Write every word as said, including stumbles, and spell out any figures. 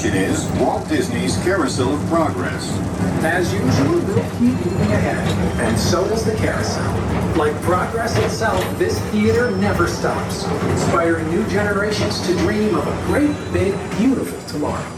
attraction is Walt Disney's Carousel of Progress. As usual, we'll keep moving ahead, and so does the carousel. Like progress itself, this theater never stops, inspiring new generations to dream of a great, big, beautiful tomorrow.